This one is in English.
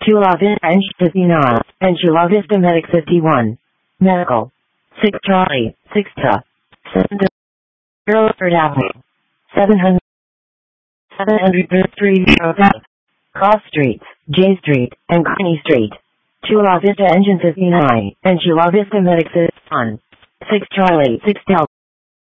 Chula Vista Engine 59, and Chula Vista Medic 51. Medical. 6 Charlie, 6 Ta. 7 Third Avenue. 700 Cross Streets, J Street, and Greeney Street. Chula Vista Engine 59, and Chula Vista Medic 51. 6 Charlie, 6 Delta.